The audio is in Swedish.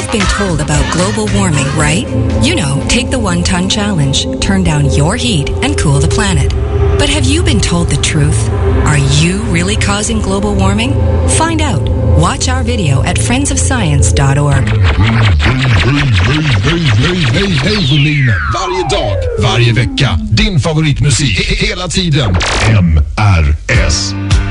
You've been told about global warming, right? You know, take the 1 ton challenge, turn down your heat and cool the planet. But have you been told the truth? Are you really causing global warming? Find out. Watch our video at friendsofscience.org. Hej volymen. Varje dag, varje vecka. Din favoritmusik. Hela tiden. MRS.